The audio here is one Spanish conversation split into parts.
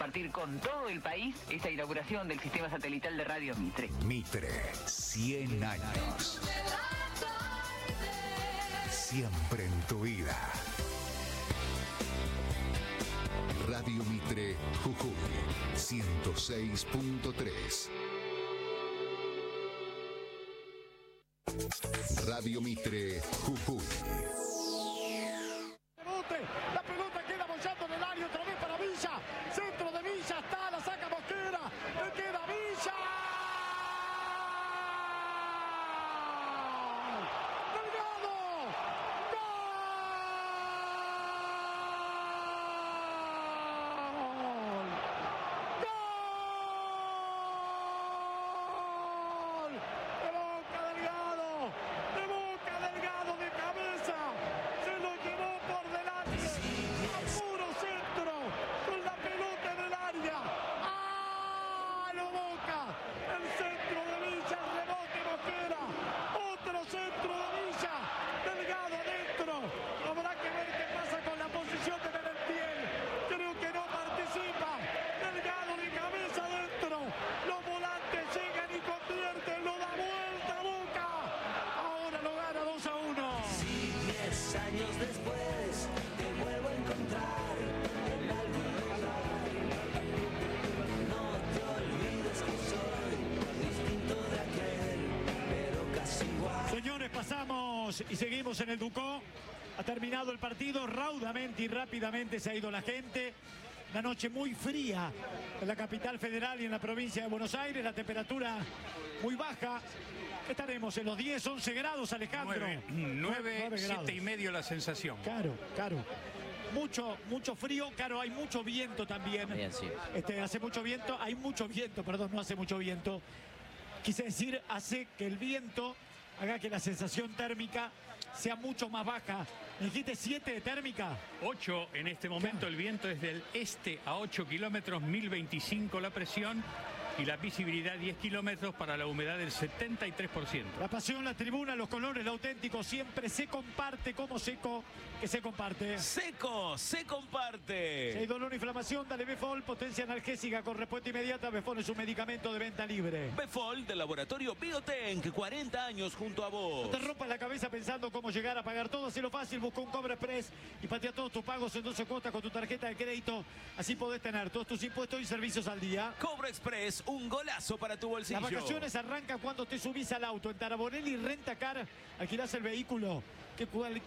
compartir con todo el país esta inauguración del sistema satelital de Radio Mitre. Mitre, 100 años. Siempre en tu vida. Radio Mitre, Jujuy, 106.3. Radio Mitre, Jujuy. La pelota queda bollando en el área otra vez para Villa. Centro de Villa, está, la saca Mosquera. Le queda Villa. ¡Delgado! ¡Gol! ¡Gol! ¡De Boca Delgado! ¡De Boca Delgado de cabeza! ¡Se lo llevó por delante! ¡A puro centro! ¡Con la pelota en el área! ¡Ah! ¡Lo Boca! El centro de Villa, el rebote Mosquera. Otro centro de Villa. Delgado adentro. Habrá que ver qué pasa con la posición de Merentiel. Creo que no participa. Delgado de cabeza adentro. Los volantes llegan y convierten. Lo da vuelta a Boca. Ahora lo gana 2-1. Si 10 años después te vuelvo a encontrar en algún lugar, no te olvides que soy distinto de aquel, pero casi igual. Señores, pasamos y seguimos en el Ducó. Ha terminado el partido, raudamente y rápidamente se ha ido la gente. Una noche muy fría en la capital federal y en la provincia de Buenos Aires. La temperatura muy baja. Estaremos en los 10, 11 grados, Alejandro. 9, grados. 7 y medio la sensación. Claro. Mucho frío, claro, hay mucho viento también. Bien, sí. Hace mucho viento, hay mucho viento, perdón, no hace mucho viento. Quise decir, hace que el viento haga que la sensación térmica sea mucho más baja. ¿Me dijiste 7 de térmica? 8 en este momento, el viento es del este a 8 kilómetros, 1025 la presión y la visibilidad 10 kilómetros para la humedad del 73%. La pasión, la tribuna, los colores, lo auténtico, siempre se comparte como seco, que se comparte. Seco, se Si comparte. hay dolor o inflamación, dale Befol, potencia analgésica con respuesta inmediata. Befol es un medicamento de venta libre. Befol del laboratorio Biotenk, 40 años junto a No vos. te rompas la cabeza pensando cómo llegar a pagar todo. Hacelo fácil, busca un Cobra Express y patea todos tus pagos en 12 cuotas con tu tarjeta de crédito. Así podés tener todos tus impuestos y servicios al día. Cobra Express, un golazo para tu bolsillo. Las vacaciones arrancan cuando te subís al auto. En Taraborelli Rentacar alquilás el vehículo que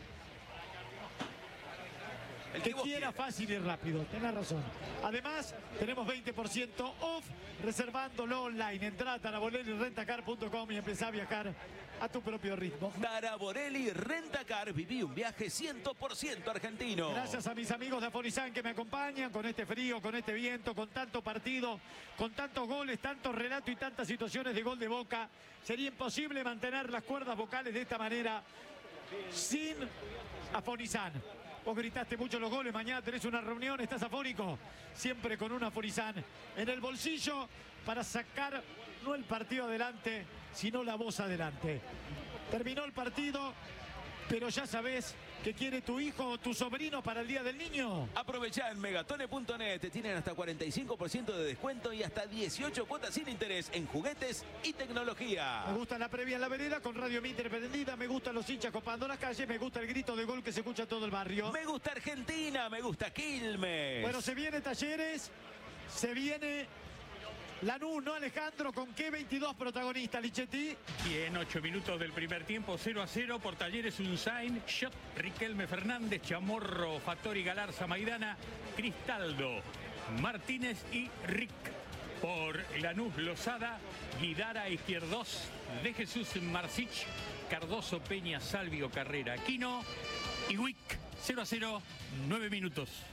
El que vos quiera, quieras. fácil y rápido, tenés razón. Además, tenemos 20% off reservándolo online. Entrá a taraborellirentacar.com y empezá a viajar a tu propio ritmo. Taraborelli Rentacar, viví un viaje 100% argentino. Gracias a mis amigos de Afonizan que me acompañan con este frío, con este viento, con tanto partido, con tantos goles, tanto relato y tantas situaciones de gol de Boca. Sería imposible mantener las cuerdas vocales de esta manera sin Afonizan. Vos gritaste mucho los goles, mañana tenés una reunión, estás afónico. Siempre con un Afonizan en el bolsillo para sacar no el partido adelante, sino la voz adelante. Terminó el partido, pero ya sabés que quiere tu hijo o tu sobrino para el Día del Niño. Aprovechá en megatone.net, tienen hasta 45% de descuento y hasta 18 cuotas sin interés en juguetes y tecnología. Me gusta la previa en la vereda con Radio Mitre prendida, me gustan los hinchas copando las calles, me gusta el grito de gol que se escucha en todo el barrio. Me gusta Argentina, me gusta Quilmes. Bueno, se viene Talleres, se viene Lanús, ¿no, Alejandro? ¿Con qué 22 protagonistas, Lichetti? Y en 8 minutos del primer tiempo, 0-0 por Talleres Unzain, Schott, Riquelme Fernández, Chamorro, Fattori, Galarza, Maidana, Cristaldo, Martínez y Rick. Por Lanús, Lozada, Guidara, Izquierdos, De Jesús, Marcich, Cardoso, Peña, Salvio, Carrera, Aquino y Wick. 0-0, 9 minutos.